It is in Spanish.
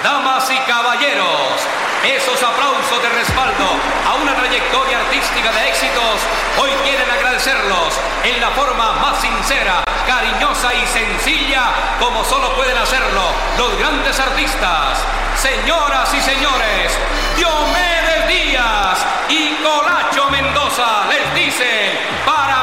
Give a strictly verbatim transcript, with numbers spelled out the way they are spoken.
Damas y caballeros, esos aplausos de respaldo a una trayectoria artística de éxitos, hoy quieren agradecerlos en la forma más sincera, cariñosa y sencilla como solo pueden hacerlo los grandes artistas. Señoras y señores,